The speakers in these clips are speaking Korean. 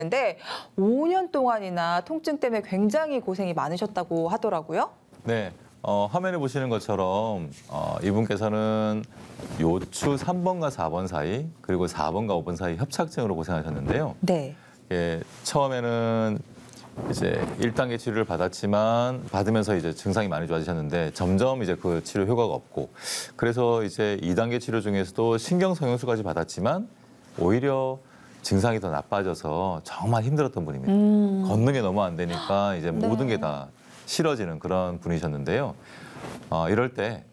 근데 5년 동안이나 통증 때문에 굉장히 고생이 많으셨다고 하더라고요. 네, 화면에 보시는 것처럼 이분께서는 요추 3번과 4번 사이 그리고 4번과 5번 사이 협착증으로 고생하셨는데요. 네. 처음에는 이제 1단계 치료를 받으면서 이제 증상이 많이 좋아지셨는데 점점 이제 그 치료 효과가 없고 그래서 이제 2단계 치료 중에서도 신경성형수까지 받았지만 오히려 증상이 더 나빠져서 정말 힘들었던 분입니다. 걷는 게 너무 안 되니까 이제 네. 모든 게 다 싫어지는 그런 분이셨는데요. 이럴 때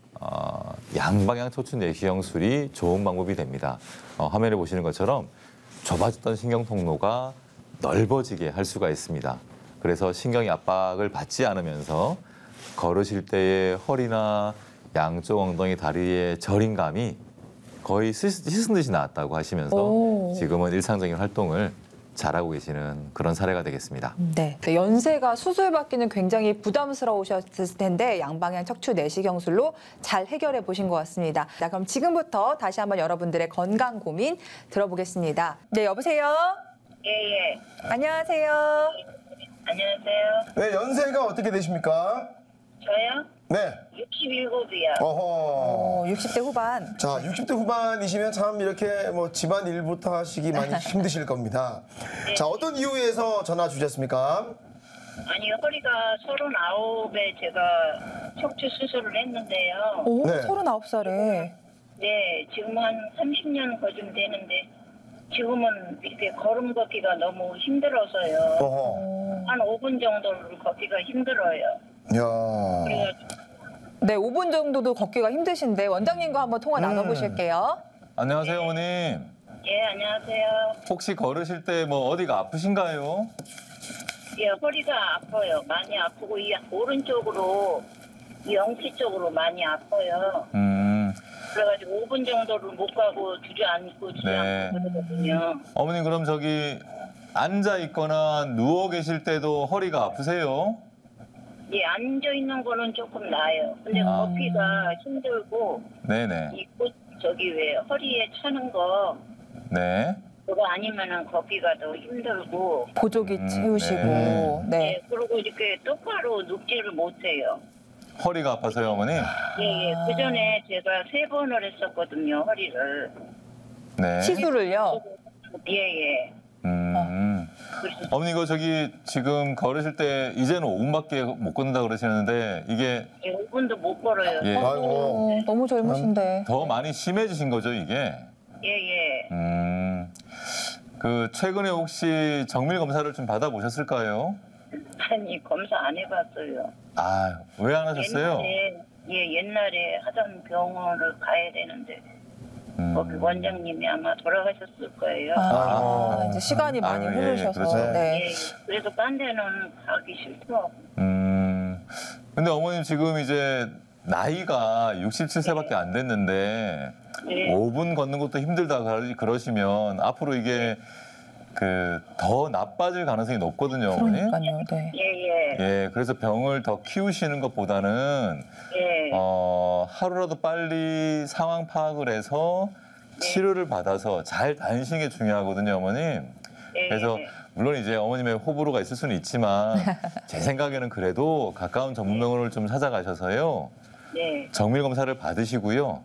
양방향 척추 내시경술이 좋은 방법이 됩니다. 화면에 보시는 것처럼 좁아졌던 신경 통로가 넓어지게 할 수가 있습니다. 그래서 신경이 압박을 받지 않으면서 걸으실 때의 허리나 양쪽 엉덩이, 다리의 저림감이 거의 씻은 듯이 나았다고 하시면서 지금은 일상적인 활동을 잘하고 계시는 그런 사례가 되겠습니다. 네. 연세가 수술받기는 굉장히 부담스러우셨을 텐데 양방향 척추 내시경술로 잘 해결해 보신 것 같습니다. 자, 그럼 지금부터 다시 한번 여러분들의 건강 고민 들어보겠습니다. 네, 여보세요? 예. 안녕하세요. 안녕하세요. 네, 연세가 어떻게 되십니까? 저요? 네. 67이요. 어허. 60대 후반. 자, 60대 후반이시면 참 이렇게 뭐 집안 일부터 하시기 많이 힘드실 겁니다. 자, 어떤 이유에서 전화 주셨습니까? 아니, 허리가 39에 제가 척추 수술을 했는데요. 오, 네. 39살에. 네, 지금 한 30년 거쯤 되는데 지금은 이렇게 걸음 걷기가 너무 힘들어서요. 어허. 한 5분 정도를 걷기가 힘들어요. 야. 그래가지고 네, 5분 정도도 걷기가 힘드신데 원장님과 한번 통화 나눠보실게요. 안녕하세요, 어머님. 예, 안녕하세요. 혹시 걸으실 때 뭐 어디가 아프신가요? 예, 허리가 아파요. 많이 아프고 이 오른쪽으로 이 영치 쪽으로 많이 아파요. 그래가지고 5분 정도를 못 가고 주저앉고 네. 그러거든요. 어머님 그럼 저기 앉아 있거나 누워 계실 때도 허리가 아프세요? 예, 앉아 있는 거는 조금 나아요. 근데 걷기가 힘들고 네네. 이 저기 왜 허리에 차는 거 네. 그거 아니면은 걷기가 더 힘들고. 보조기 채우시고. 네. 예, 그리고 이렇게 똑바로 눕지를 못해요. 허리가 아파서요, 어머니? 예. 그 전에 제가 3번을 했었거든요, 허리를. 네. 시술을요? 예. 그래서 어머니 이거 저기 지금 걸으실 때 이제는 5분밖에 못 걷는다 그러시는데 이게 5분도 못 걸어요. 예. 아이고. 너무 젊으신데. 더 많이 심해지신 거죠, 이게? 예. 그 최근에 혹시 정밀 검사를 좀 받아보셨을까요? 아니, 검사 안 해봤어요. 아, 왜 안 하셨어요? 옛날에 하던 병원을 가야 되는데 거기 원장님이 아마 돌아가셨을 거예요. 이제 시간이 많이 아유, 예, 흐르셔서. 그렇죠. 네. 예, 그래서 딴 데는 가기 싫더라고. 근데 어머님 지금 이제 나이가 67세밖에 안 됐는데 네. 5분 걷는 것도 힘들다 그러시면 앞으로 이게 그 더 나빠질 가능성이 높거든요, 어머니. 그러니까요. 네. 예, 그래서 병을 더 키우시는 것보다는 예. 하루라도 빨리 상황 파악을 해서 치료를 받아서 잘 다니시는 게 중요하거든요, 어머님. 그래서 물론 이제 어머님의 호불호가 있을 수는 있지만 제 생각에는 그래도 가까운 전문병원을 좀 찾아가셔서요. 네. 정밀 검사를 받으시고요.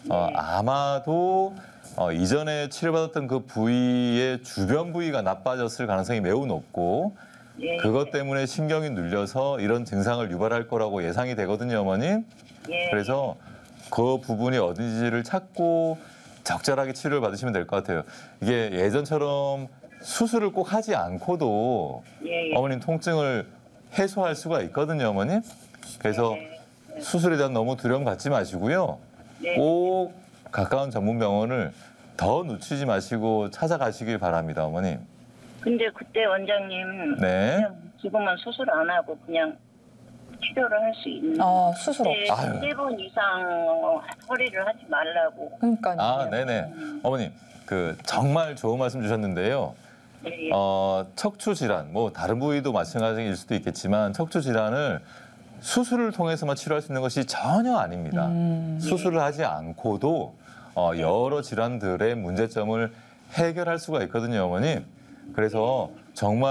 아마도 이전에 치료받았던 그 부위의 주변 부위가 나빠졌을 가능성이 매우 높고 그것 때문에 신경이 눌려서 이런 증상을 유발할 거라고 예상이 되거든요, 어머님. 그래서 그 부분이 어딘지를 찾고 적절하게 치료를 받으시면 될 것 같아요. 이게 예전처럼 수술을 꼭 하지 않고도 어머님 통증을 해소할 수가 있거든요, 어머님. 그래서 수술에 대한 너무 두려움 갖지 마시고요. 꼭 가까운 전문병원을 더 늦추지 마시고 찾아가시길 바랍니다, 어머님. 근데 그때 원장님 네. 그냥 지금은 수술 안 하고 그냥 치료를 할 수 있는 수술 없이. 3번 이상 허리를 하지 말라고. 그러니까요. 네네. 어머님, 그 정말 좋은 말씀 주셨는데요. 척추 질환, 뭐 다른 부위도 마찬가지일 수도 있겠지만 척추 질환을 수술을 통해서만 치료할 수 있는 것이 전혀 아닙니다. 수술을 하지 않고도 여러 질환들의 문제점을 해결할 수가 있거든요, 어머님. 그래서 정말